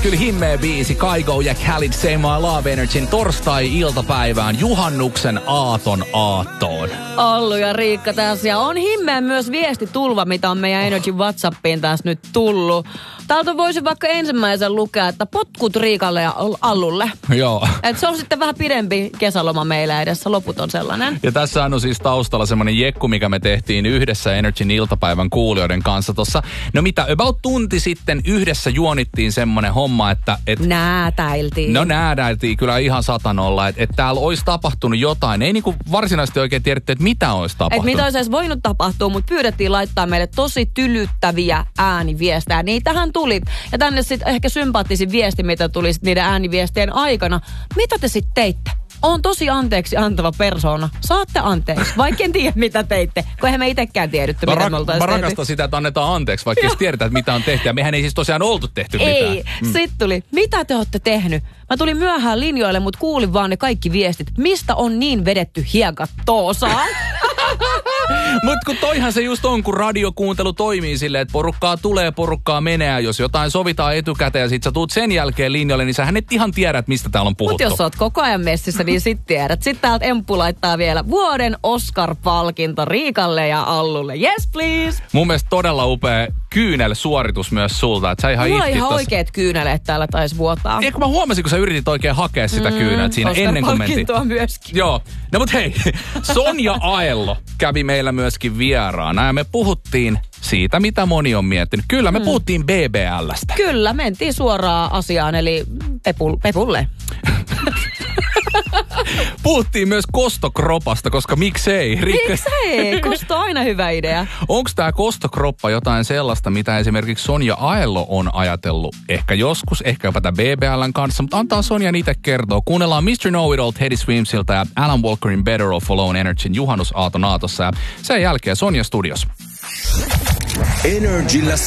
kyllä himmeä biisi. Kygo ja Khalid Say My Love Energyn torstai-iltapäivään juhannuksen aaton aattoon. Ollu ja Riikka tässä. Ja on himmeä myös vistitulva, mitä on meidän Energy WhatsAppiin tässä nyt tullut. Täältä voisi vaikka ensimmäisen lukea, että potkut Riikalle ja Allulle. Joo. Et se on sitten vähän pidempi kesäloma meillä edessä, loputon sellainen. Ja tässä on siis taustalla semmoinen jekku, mikä me tehtiin yhdessä Energyn iltapäivän kuulijoiden kanssa tossa. No mitä, about tunti sitten yhdessä juonittiin semmoinen homma, että... Näätäiltiin. No näätäiltiin kyllä ihan satanolla, että täällä olisi tapahtunut jotain. Ei niinku varsinaisesti oikein tiedetty, että mitä olisi tapahtunut. Että mitä olisi edes voinut tapahtua, mutta pyydettiin laittaa meille tosi tylyttäviä ääniviestejä. Niitähän tuli. Ja tänne sitten ehkä sympaattisin viesti, mitä tuli sit niiden ääniviestien aikana. Mitä te sitten teitte? Oon tosi anteeksi antava persoona. Saatte anteeksi, vaikka en tiedä mitä teitte, kun eihän me itsekään tiedetty, mitä me oltaisiin tehty. Mä rakastan sitä, että annetaan anteeksi, vaikka jos tiedetään, että mitä on tehty. Ja mehän ei siis tosiaan oltu tehty mitään. Ei, sitten tuli, mitä te olette tehnyt? Mä tulin myöhään linjoille, mutta kuulin vaan ne kaikki viestit. Mistä on niin vedetty hiekat toosaan? Mut kun toihan se just on, kun radiokuuntelu toimii silleen, että porukkaa tulee, porukkaa menee. Jos jotain sovitaan etukäteen ja sit sä tuut sen jälkeen linjalle, niin sähän et ihan tiedät, mistä täällä on puhuttu. Mut jos oot koko ajan messissä, niin sit tiedät. Sitten täältä Emppu laittaa vielä vuoden Oscar-palkinto Riikalle ja Allulle. Yes, please! Mun mielestä todella upea kyynel-suoritus myös sulta. Että sä mulla ihan oikeet kyyneleet täällä taisi vuotaa. Eikö mä huomasin, kun sä yritit oikein hakea sitä kyyneltä siinä ennen kuin mentiin. Oscar-palkintoa myöskin. Joo. No mut hei, Sonja Aello kävi meillä myöskin vieraana ja me puhuttiin siitä, mitä moni on miettinyt. Kyllä, me puhuttiin BBL:stä. Kyllä, mentiin suoraan asiaan, eli Pepulle. Puhuttiin myös kostokropasta, koska miksei? Miksei? Kosto on aina hyvä idea. Onko tämä kostokroppa jotain sellaista, mitä esimerkiksi Sonja Aello on ajatellut? Ehkä joskus, ehkä jopa tämän BBL:n kanssa, mutta antaa Sonja niitä kertoa. Kuunnellaan Mr. Know-It-All Teddy Swimsilta ja Alan Walkerin Better Off Alone Energyn juhannusaaton aatossa. Ja sen jälkeen Sonja studios. Energyllä